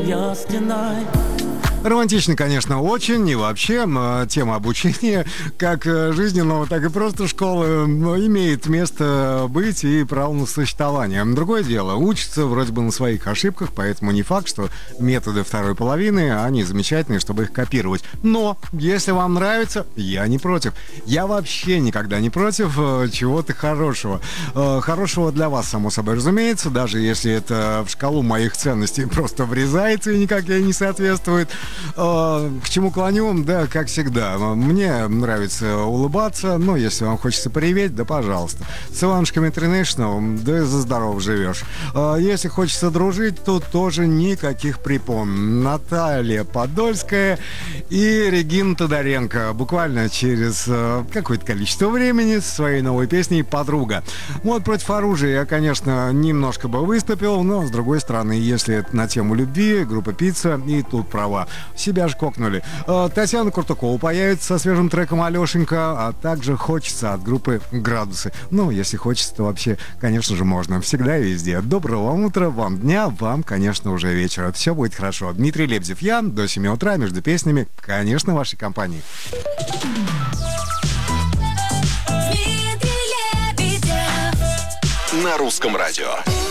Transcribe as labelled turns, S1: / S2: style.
S1: your стеной.
S2: Романтично, конечно, очень. И вообще, тема обучения, как жизненного, так и просто школы, имеет место быть и право на существование. Другое дело, учатся вроде бы на своих ошибках, поэтому не факт, что методы второй половины, они замечательные, чтобы их копировать. Но, если вам нравится, я не против. Я вообще никогда не против чего-то хорошего. Хорошего для вас, само собой разумеется, даже если это в шкалу моих ценностей просто врезается и никак ей не соответствует. К чему клоню? Да, как всегда. Мне нравится улыбаться, но если вам хочется пореветь, да пожалуйста. С Иванушками International, да и за здоров живешь. Если хочется дружить, то тоже никаких препон. Наталья Подольская и Регина Тодоренко. Буквально через какое-то количество времени со своей новой песней «Подруга». Вот против оружия я, конечно, немножко бы выступил, но, с другой стороны, если это на тему любви, группа «Пицца» и тут права. Себя же кокнули. Татьяна Куртукова появится со свежим треком «Алешенька», а также «Хочется» от группы «Градусы». Ну, если хочется, то вообще, конечно же, можно. Всегда и везде. Доброго вам утра, вам дня, вам, конечно, уже вечера. Все будет хорошо. Дмитрий Лебедев, я, до 7 утра, между песнями, конечно, в вашей компании.
S3: На русском радио.